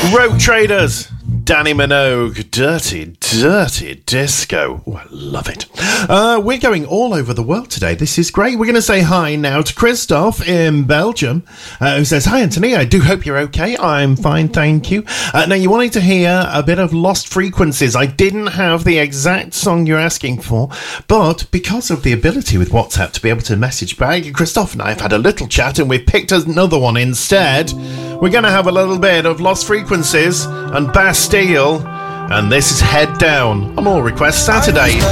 Rope Traders, Danny Minogue, Dirty, Dirty Disco. Oh, I love it. We're going all over the world today. This is great. We're going to say hi now to Christoph in Belgium, who says, "Hi, Anthony. I do hope you're okay. I'm fine, thank you." Now, you wanted to hear a bit of Lost Frequencies. I didn't have the exact song you're asking for, but because of the ability with WhatsApp to be able to message back, Christoph and I have had a little chat, and we've picked another one instead. We're going to have a little bit of Lost Frequencies and Bastille, and this is Head Down on All Request Saturday.